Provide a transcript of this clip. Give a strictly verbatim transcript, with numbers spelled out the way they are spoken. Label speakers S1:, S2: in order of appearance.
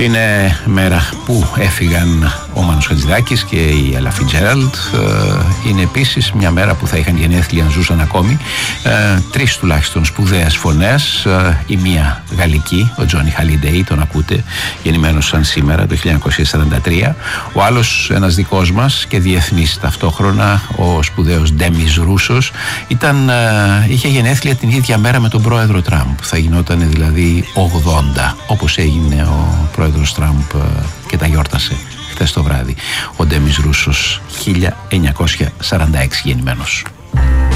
S1: Είναι μέρα που έφυγαν ο Μάνος Χατζηδάκης και η Ella Fitzgerald. Είναι επίσης μια μέρα που θα είχαν γενέθλια αν ζούσαν ακόμη τρεις τουλάχιστον σπουδαίες φωνές. Η μία γαλλική, ο Τζόνι Χαλιντέι, τον ακούτε, γεννημένος σαν σήμερα το χίλια εννιακόσια σαράντα τρία. Ο άλλος, ένας δικός μας και διεθνής ταυτόχρονα, ο σπουδαίος Ντέμις Ρούσος, ήταν, είχε γενέθλια την ίδια μέρα με τον πρόεδρο Τραμπ. Θα γινόταν δηλαδή ογδόντα, όπως έγινε ο πρόεδρος Τραμπ και τα γιόρτασε χθες το βράδυ. Ο Ντέμις Ρούσος, χίλια εννιακόσια σαράντα έξι γεννημένος.